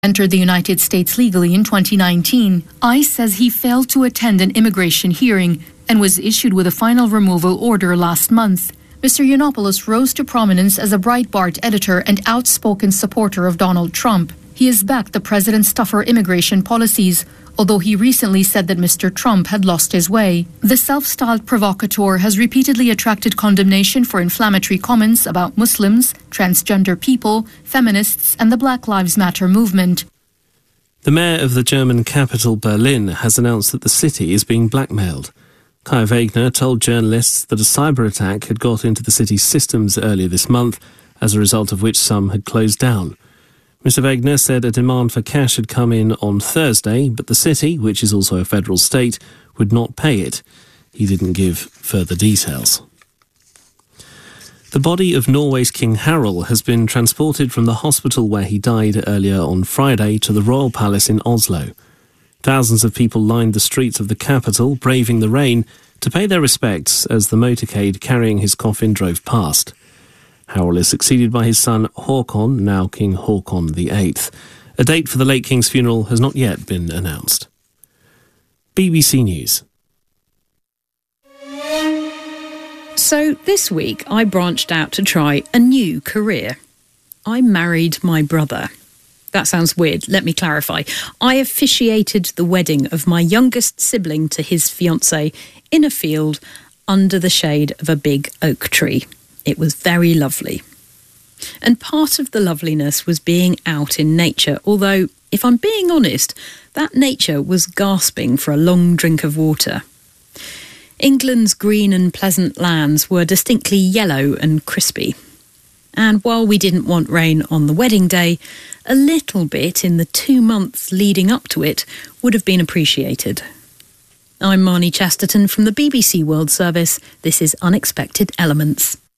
entered the United States legally in 2019. ICE says he failed to attend an immigration hearing and was issued with a final removal order last month. Mr. Yiannopoulos rose to prominence as a Breitbart editor and outspoken supporter of Donald Trump. He has backed the president's tougher immigration policies, although he recently said that Mr. Trump had lost his way. The self-styled provocateur has repeatedly attracted condemnation for inflammatory comments about Muslims, transgender people, feminists, and the Black Lives Matter movement. The mayor of the German capital, Berlin, has announced that the city is being blackmailed. Kai Wegner told journalists that a cyber attack had got into the city's systems earlier this month, as a result of which some had closed down. Mr. Wegner said a demand for cash had come in on Thursday, but the city, which is also a federal state, would not pay it. He didn't give further details. The body of Norway's King Harald has been transported from the hospital where he died earlier on Friday to the Royal Palace in Oslo. Thousands of people lined the streets of the capital, braving the rain, to pay their respects as the motorcade carrying his coffin drove past. Harald is succeeded by his son Håkon, now King Håkon VIII. A date for the late king's funeral has not yet been announced. BBC News. So this week I branched out to try a new career. I married my brother. That sounds weird. Let me clarify. I officiated the wedding of my youngest sibling to his fiancée in a field under the shade of a big oak tree. It was very lovely. And part of the loveliness was being out in nature, although, if I'm being honest, that nature was gasping for a long drink of water. England's green and pleasant lands were distinctly yellow and crispy. And while we didn't want rain on the wedding day, a little bit in the 2 months leading up to it would have been appreciated. I'm Marnie Chesterton from the BBC World Service. This is Unexpected Elements.